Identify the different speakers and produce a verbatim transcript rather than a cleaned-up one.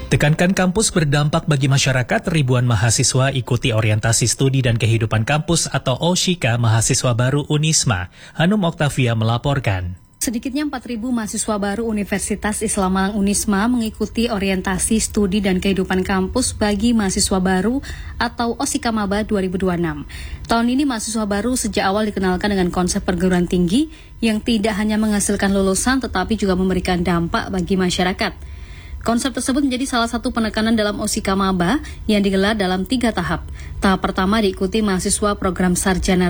Speaker 1: Tekankan kampus berdampak bagi masyarakat, ribuan mahasiswa ikuti orientasi studi dan kehidupan kampus atau O S I K A Mahasiswa Baru Unisma. Hanum Oktavia melaporkan.
Speaker 2: Sedikitnya empat ribu mahasiswa baru Universitas Islam Malang Unisma mengikuti orientasi studi dan kehidupan kampus bagi mahasiswa baru atau O S I K A Maba dua ribu dua puluh enam. Tahun ini mahasiswa baru sejak awal dikenalkan dengan konsep perguruan tinggi yang tidak hanya menghasilkan lulusan tetapi juga memberikan dampak bagi masyarakat. Konsep tersebut menjadi salah satu penekanan dalam O S I K A Maba yang digelar dalam tiga tahap. Tahap pertama diikuti mahasiswa program sarjana